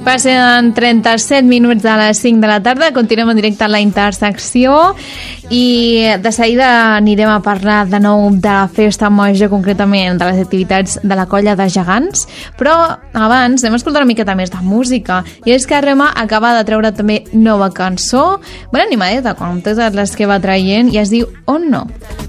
Passen 37 minuts de les 5 de la tarda, continuem en directe a la Intersecció i de seguida anirem a parlar de nou de la festa major, concretament de les activitats de la colla de gegants, però abans anem a escoltar una miqueta més de música, i és que Rema acaba de treure també nova cançó, ben animadeta com totes les que va traient, i es diu On No.